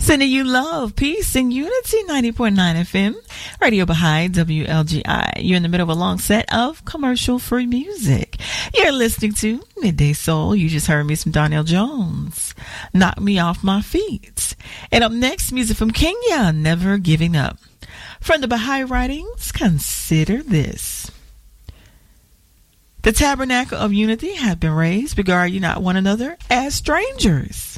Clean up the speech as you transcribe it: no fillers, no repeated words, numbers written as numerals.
Sending you love, peace, and unity. 90.9 FM, Radio Baha'i, WLGI. You're in the middle of a long set of commercial-free music. You're listening to Midday Soul. You just heard me some Darnell Jones, Knock Me Off My Feet. And up next, music from Kenya, Never Giving Up. From the Baha'i writings, consider this. The tabernacle of unity hath been raised. Regard ye not one another as strangers.